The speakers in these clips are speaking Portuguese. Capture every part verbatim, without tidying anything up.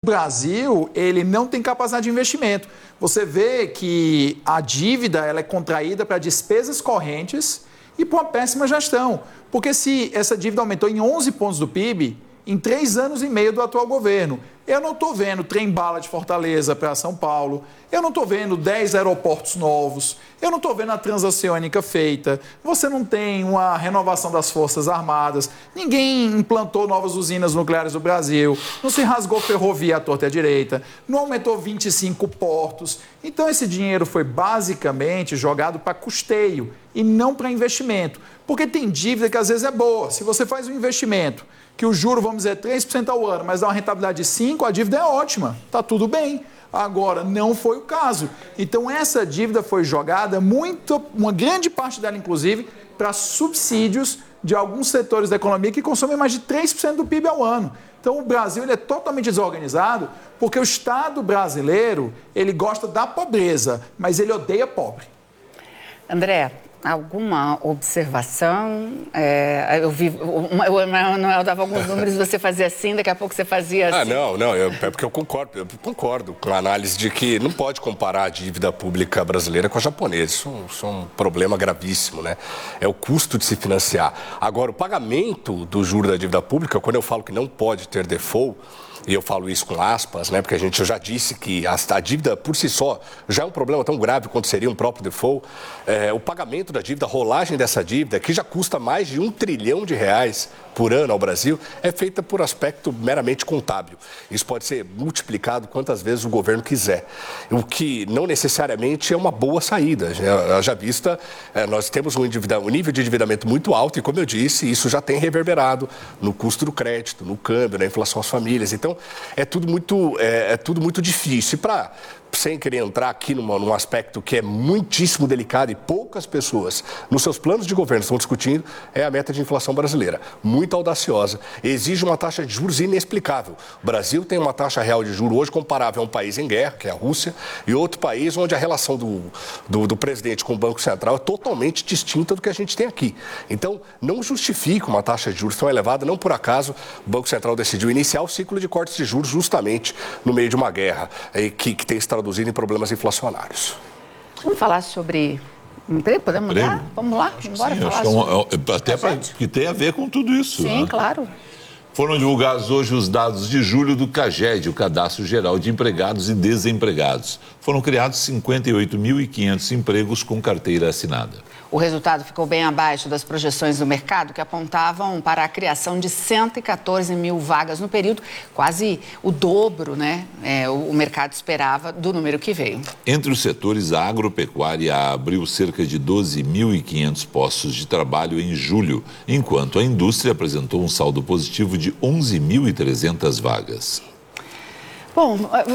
Brasil, ele não tem capacidade de investimento. Você vê que a dívida ela é contraída para despesas correntes e para uma péssima gestão. Porque se essa dívida aumentou em onze pontos do P I B, em três anos e meio do atual governo, eu não estou vendo trem-bala de Fortaleza para São Paulo, eu não estou vendo dez aeroportos novos, eu não estou vendo a transoceânica feita, você não tem uma renovação das Forças Armadas, ninguém implantou novas usinas nucleares no Brasil, não se rasgou ferrovia à torta e à direita, não aumentou vinte e cinco portos. Então esse dinheiro foi basicamente jogado para custeio e não para investimento, porque tem dívida que às vezes é boa. Se você faz um investimento que o juro, vamos dizer, três por cento ao ano, mas dá uma rentabilidade de cinco por cento, a dívida é ótima, está tudo bem. Agora, não foi o caso. Então, essa dívida foi jogada, muito, uma grande parte dela, inclusive, para subsídios de alguns setores da economia que consomem mais de três por cento do P I B ao ano. Então, o Brasil ele é totalmente desorganizado porque o Estado brasileiro ele gosta da pobreza, mas ele odeia pobre. André, alguma observação? É, eu vi, o Emanuel dava alguns números, você fazia assim, daqui a pouco você fazia assim. Ah, não, não, eu, é porque eu concordo, eu concordo com a análise de que não pode comparar a dívida pública brasileira com a japonesa. Isso, isso é um problema gravíssimo, né? É o custo de se financiar. Agora, o pagamento do juro da dívida pública, quando eu falo que não pode ter default, e eu falo isso com aspas, né? Porque a gente eu já disse que a, a dívida por si só já é um problema tão grave quanto seria um próprio default. É, o pagamento da dívida, a rolagem dessa dívida, que já custa mais de um trilhão de reais por ano ao Brasil, é feita por aspecto meramente contábil. Isso pode ser multiplicado quantas vezes o governo quiser, o que não necessariamente é uma boa saída. Já, já vista, é, nós temos um, um nível de endividamento muito alto e, como eu disse, isso já tem reverberado no custo do crédito, no câmbio, na inflação às famílias. Então, é tudo muito, é, é tudo muito difícil. E para... sem querer entrar aqui numa, num aspecto que é muitíssimo delicado e poucas pessoas nos seus planos de governo estão discutindo, é a meta de inflação brasileira, muito audaciosa, exige uma taxa de juros inexplicável. O Brasil tem uma taxa real de juros hoje comparável a um país em guerra, que é a Rússia, e outro país onde a relação do, do, do presidente com o Banco Central é totalmente distinta do que a gente tem aqui. Então, não justifica uma taxa de juros tão elevada, não por acaso o Banco Central decidiu iniciar o ciclo de cortes de juros justamente no meio de uma guerra que, que tem estado traduzindo em problemas inflacionários. Vamos falar sobre emprego? Podemos emprego? mudar? Vamos lá? Acho Bora sim, falar acho sobre... que é um, até pra, que tem a ver com tudo isso. Sim, né? claro. Foram divulgados hoje os dados de julho do CAGED, o Cadastro Geral de Empregados e Desempregados. Foram criados cinquenta e oito mil e quinhentos empregos com carteira assinada. O resultado ficou bem abaixo das projeções do mercado, que apontavam para a criação de cento e quatorze mil vagas no período, quase o dobro, né? É, o mercado esperava do número que veio. Entre os setores, a agropecuária abriu cerca de doze mil e quinhentos postos de trabalho em julho, enquanto a indústria apresentou um saldo positivo de onze mil e trezentas vagas. Bom...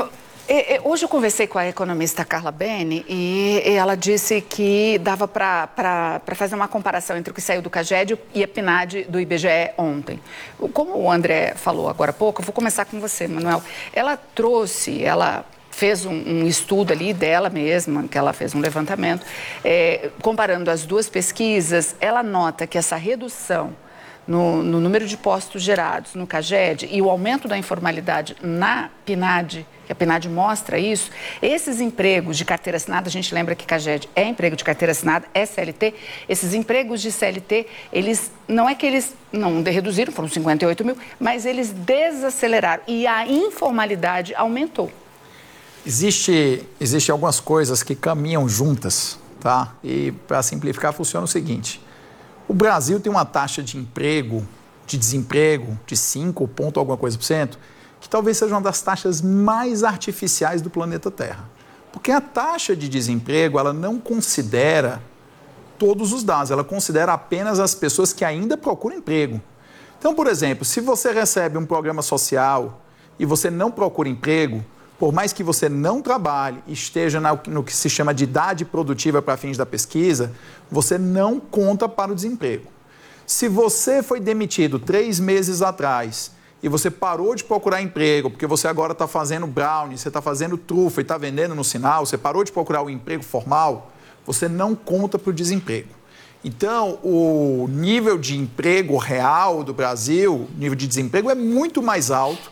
Hoje eu conversei com a economista Carla Bene e ela disse que dava para fazer uma comparação entre o que saiu do CAGED e a P N A D do I B G E ontem. Como o André falou agora há pouco, eu vou começar com você, Manuel. Ela trouxe, ela fez um, um estudo ali dela mesma, que ela fez um levantamento, é, comparando as duas pesquisas, ela nota que essa redução No, no número de postos gerados no CAGED e o aumento da informalidade na P N A D, que a P N A D mostra isso, esses empregos de carteira assinada, a gente lembra que CAGED é emprego de carteira assinada, é C L T, esses empregos de C L T, eles, não é que eles não reduziram, foram cinquenta e oito mil, mas eles desaceleraram e a informalidade aumentou. Existe, existe algumas coisas que caminham juntas, tá? E para simplificar, funciona o seguinte: o Brasil tem uma taxa de emprego, de desemprego, de cinco ponto alguma coisa por cento, que talvez seja uma das taxas mais artificiais do planeta Terra. Porque a taxa de desemprego, ela não considera todos os dados, ela considera apenas as pessoas que ainda procuram emprego. Então, por exemplo, se você recebe um programa social e você não procura emprego, por mais que você não trabalhe, esteja no que se chama de idade produtiva para fins da pesquisa, você não conta para o desemprego. Se você foi demitido três meses atrás e você parou de procurar emprego, porque você agora está fazendo brownie, você está fazendo trufa e está vendendo no sinal, você parou de procurar o emprego formal, você não conta para o desemprego. Então, o nível de emprego real do Brasil, nível de desemprego, é muito mais alto,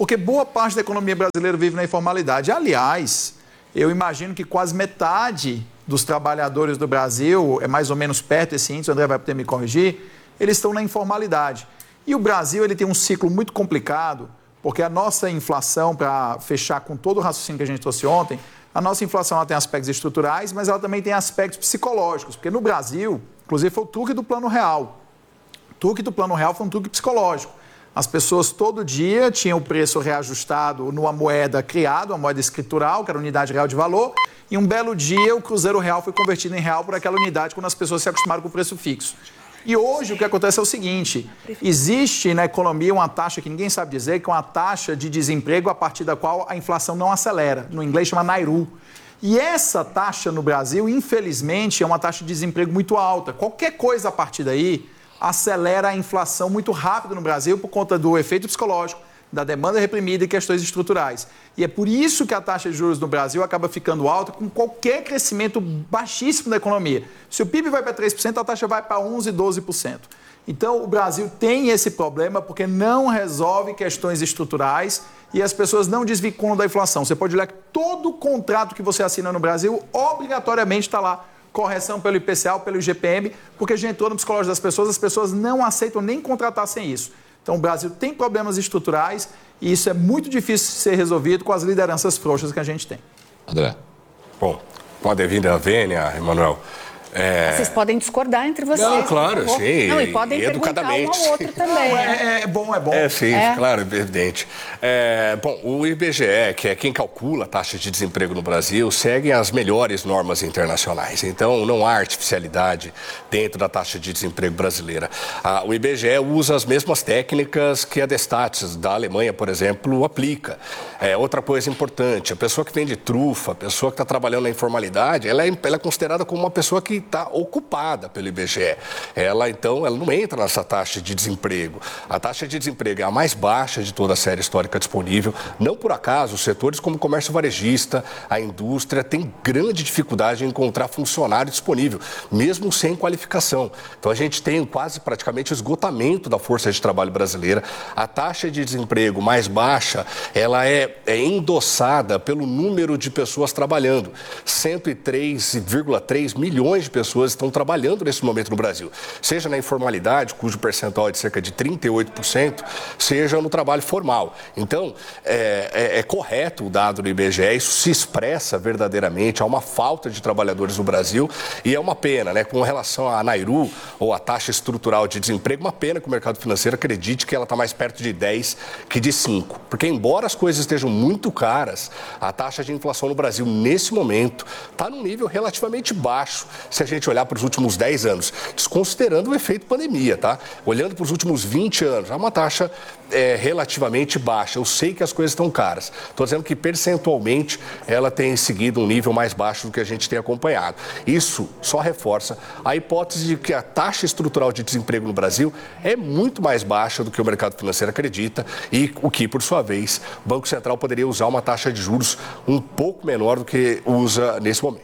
Porque boa parte da economia brasileira vive na informalidade. Aliás, eu imagino que quase metade dos trabalhadores do Brasil, é mais ou menos perto desse índice, o André vai poder me corrigir, eles estão na informalidade. E o Brasil ele tem um ciclo muito complicado, porque a nossa inflação, para fechar com todo o raciocínio que a gente trouxe ontem, a nossa inflação ela tem aspectos estruturais, mas ela também tem aspectos psicológicos, porque no Brasil, inclusive foi o truque do Plano Real. O truque do Plano Real foi um truque psicológico. As pessoas todo dia tinham o preço reajustado numa moeda criada, uma moeda escritural, que era a unidade real de valor, e um belo dia o cruzeiro real foi convertido em real por aquela unidade quando as pessoas se acostumaram com o preço fixo. E hoje o que acontece é o seguinte, existe na economia uma taxa que ninguém sabe dizer, que é uma taxa de desemprego a partir da qual a inflação não acelera, no inglês chama Nairu. E essa taxa no Brasil, infelizmente, é uma taxa de desemprego muito alta. Qualquer coisa a partir daí acelera a inflação muito rápido no Brasil por conta do efeito psicológico, da demanda reprimida e questões estruturais. E é por isso que a taxa de juros no Brasil acaba ficando alta com qualquer crescimento baixíssimo da economia. Se o P I B vai para três por cento, a taxa vai para onze por cento, doze por cento. Então, o Brasil tem esse problema porque não resolve questões estruturais e as pessoas não desvinculam da inflação. Você pode olhar que todo contrato que você assina no Brasil, obrigatoriamente está lá. Correção pelo I P C A, pelo I G P M, porque já entrou no psicológico das pessoas, as pessoas não aceitam nem contratar sem isso. Então, o Brasil tem problemas estruturais e isso é muito difícil de ser resolvido com as lideranças frouxas que a gente tem. André. Bom, pode vir da Vênia, Emanuel. É... Vocês podem discordar entre vocês. Não, claro, sim. Não, e podem perguntar um ao outro também. Não, é, é bom, é bom. É, sim, é. claro, evidente. É, bom, o I B G E, que é quem calcula a taxa de desemprego no Brasil, segue as melhores normas internacionais. Então, não há artificialidade dentro da taxa de desemprego brasileira. Ah, o I B G E usa as mesmas técnicas que a Destatis da Alemanha, por exemplo, aplica. É, outra coisa importante, a pessoa que vende trufa, a pessoa que está trabalhando na informalidade, ela é, ela é considerada como uma pessoa que está ocupada pelo I B G E. Ela, então, ela não entra nessa taxa de desemprego. A taxa de desemprego é a mais baixa de toda a série histórica disponível. Não por acaso, os setores como o comércio varejista, a indústria, têm grande dificuldade em encontrar funcionário disponível, mesmo sem qualificação. Então, a gente tem quase praticamente esgotamento da força de trabalho brasileira. A taxa de desemprego mais baixa, ela é, é endossada pelo número de pessoas trabalhando. cento e três vírgula três milhões de pessoas estão trabalhando nesse momento no Brasil, seja na informalidade, cujo percentual é de cerca de trinta e oito por cento, seja no trabalho formal. Então, é, é, é correto o dado do I B G E, isso se expressa verdadeiramente, há uma falta de trabalhadores no Brasil e é uma pena, né? Com relação à Nairu, ou a taxa estrutural de desemprego, uma pena que o mercado financeiro acredite que ela está mais perto de dez que de cinco, porque embora as coisas estejam muito caras, a taxa de inflação no Brasil, nesse momento, está num nível relativamente baixo, se a gente olhar para os últimos dez anos, desconsiderando o efeito pandemia, tá? Olhando para os últimos vinte anos, é uma taxa é, relativamente baixa. Eu sei que as coisas estão caras. Estou dizendo que percentualmente ela tem seguido um nível mais baixo do que a gente tem acompanhado. Isso só reforça a hipótese de que a taxa estrutural de desemprego no Brasil é muito mais baixa do que o mercado financeiro acredita e o que, por sua vez, o Banco Central poderia usar uma taxa de juros um pouco menor do que usa nesse momento.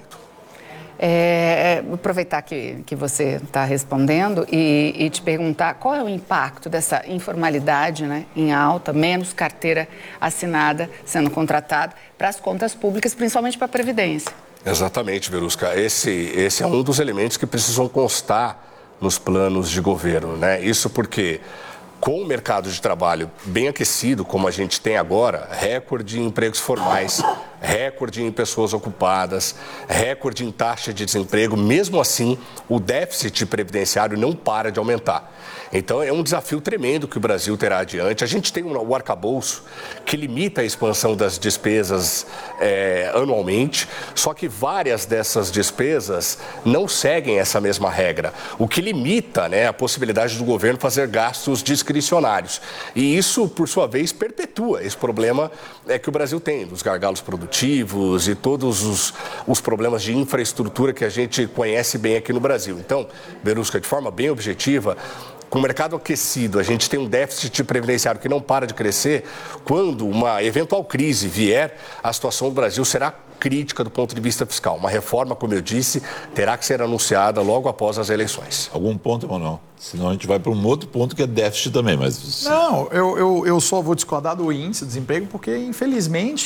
É, aproveitar que, que você está respondendo e, e te perguntar qual é o impacto dessa informalidade, né, em alta, menos carteira assinada sendo contratada para as contas públicas, principalmente para a Previdência. Exatamente, Verusca. Esse, esse é um dos elementos que precisam constar nos planos de governo, né? Isso porque, com o mercado de trabalho bem aquecido, como a gente tem agora, recorde em empregos formais, recorde em pessoas ocupadas, recorde em taxa de desemprego, mesmo assim, o déficit previdenciário não para de aumentar. Então, é um desafio tremendo que o Brasil terá adiante. A gente tem o arcabouço que limita a expansão das despesas é, anualmente, só que várias dessas despesas não seguem essa mesma regra, o que limita, né, a possibilidade do governo fazer gastos discricionários. E isso, por sua vez, perpetua esse problema é, que o Brasil tem, dos gargalos produtivos e todos os, os problemas de infraestrutura que a gente conhece bem aqui no Brasil. Então, Verusca, de forma bem objetiva, com o mercado aquecido, a gente tem um déficit previdenciário que não para de crescer, quando uma eventual crise vier, a situação do Brasil será crítica do ponto de vista fiscal. Uma reforma, como eu disse, terá que ser anunciada logo após as eleições. Algum ponto, Emanuel? Senão a gente vai para um outro ponto que é déficit também. Mas... Não, eu, eu, eu só vou discordar do índice de desemprego porque, infelizmente,